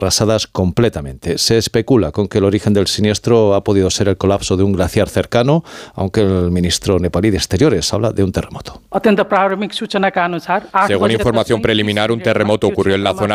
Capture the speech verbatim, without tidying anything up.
arrasadas completamente. Se especula con que el origen del siniestro ha podido ser el colapso de un glaciar cercano, aunque el ministro nepalí de Exteriores habla de un terremoto. Según información preliminar, un terremoto ocurrió en la zona